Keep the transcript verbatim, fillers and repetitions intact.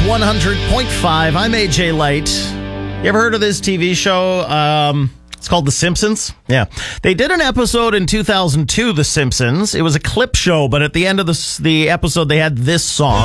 one hundred point five. I'm A J Light. You ever heard of this T V show? Um, it's called The Simpsons. Yeah. They did an episode in two thousand two, The Simpsons. It was a clip show, but at the end of the, the episode, they had this song.